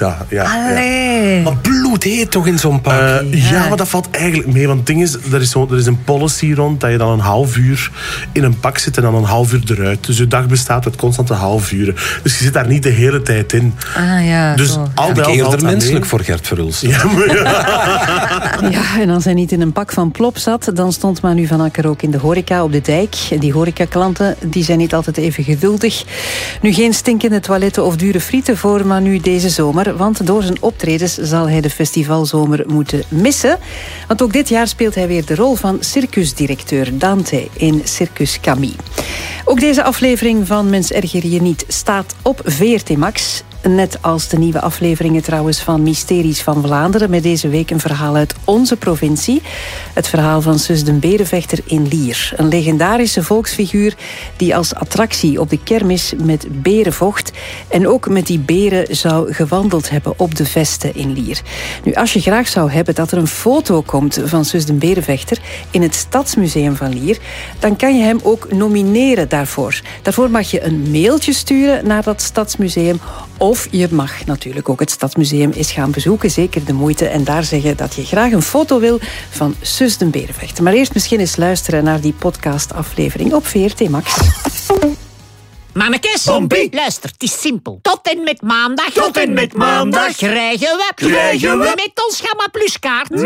dat. Ja, Allee. Maar bloedheet toch in zo'n pak? Ja, maar dat valt eigenlijk mee. Want het ding is, er is een policy rond dat je dan een half uur in een pak zit en dan een half uur eruit. Dus je dag bestaat uit constante half uren. Dus je zit daar niet de hele tijd in. Dus zo. al bij al eerder valt dat menselijk mee. voor Gert Verhulst. Ja, maar Ja, en als hij niet in een pak van Plop zat, dan stond Manu van Akker ook in de horeca op de dijk. En die horecaklanten die zijn niet altijd even geduldig. Nu geen stinkende toiletten of dure frieten voor Manu deze zomer, want door zijn optredens zal hij de festivalzomer moeten missen. Want ook dit jaar speelt hij weer de rol van circusdirecteur Dante in Circus Camille. Ook deze aflevering van Mens erger je niet staat op VRT Max. Net als de nieuwe afleveringen trouwens van Mysteries van Vlaanderen. Met deze week een verhaal uit onze provincie. Het verhaal van Sus den Berenvechter in Lier. Een legendarische volksfiguur die als attractie op de kermis met beren vocht. En ook met die beren zou gewandeld hebben op de vesten in Lier. Nu, als je graag zou hebben dat er een foto komt van Sus den Berenvechter in het Stadsmuseum van Lier, dan kan je hem ook nomineren daarvoor. Daarvoor mag je een mailtje sturen naar dat Stadsmuseum. Of je mag natuurlijk ook het Stadsmuseum eens gaan bezoeken. Zeker de moeite. En daar zeggen dat je graag een foto wil van Sus den Berenvechter. Maar eerst misschien eens luisteren naar die podcastaflevering op VRT Max. Mannekes, luister, het is simpel. Tot en met maandag krijgen we met ons Gamma Plus kaart 25%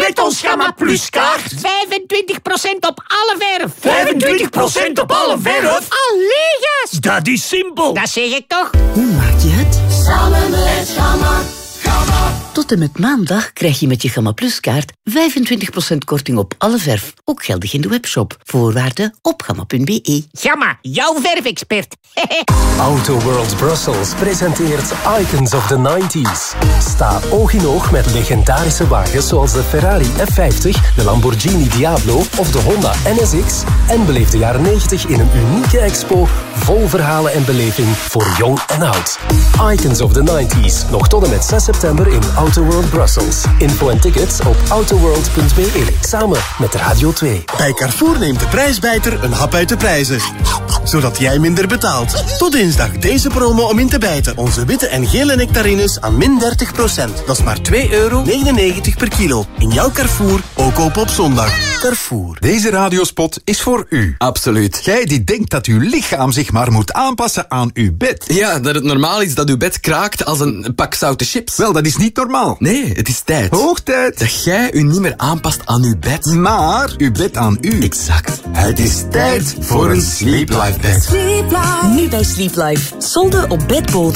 op alle verf. 25% op alle verf? Allee, gast. Dat is simpel. Dat zeg ik toch? Hoe maak je het? Samen met Gamma. Tot en met maandag krijg je met je Gamma Plus kaart 25% korting op alle verf. Ook geldig in de webshop. Voorwaarden op gamma.be. Gamma, jouw verfexpert. Auto World Brussels presenteert Icons of the 90s. Sta oog in oog met legendarische wagens zoals de Ferrari F50, de Lamborghini Diablo of de Honda NSX en beleef de jaren 90 in een unieke expo vol verhalen en beleving voor jong en oud. Icons of the 90s, nog tot en met 6 september in Auto World Brussels. Info en tickets op autoworld.be. Samen met Radio 2. Bij Carrefour neemt de prijsbijter een hap uit de prijzen. Zodat jij minder betaalt. Tot dinsdag deze promo om in te bijten. Onze witte en gele nectarines aan min 30%. Dat is maar €2,99 per kilo. In jouw Carrefour, ook koop op zondag. Carrefour. Deze radiospot is voor u. Absoluut. Jij die denkt dat uw lichaam zich maar moet aanpassen aan uw bed. Ja, dat het normaal is dat uw bed kraakt als een pak zoute chips. Wel, dat is niet normaal. Nee, het is tijd. Hoog tijd. Dat jij u niet meer aanpast aan uw bed. Maar uw bed aan u. Exact. Het is tijd voor een Sleep Life bed. Nu bij Sleep Life. Solden op bedbodem.